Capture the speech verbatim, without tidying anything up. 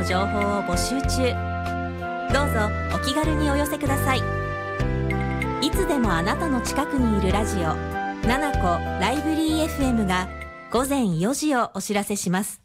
情報を募集中。どうぞお気軽にお寄せください。いつでもあなたの近くにいるラジオななこライブリー エフエム がごぜんよじをお知らせします。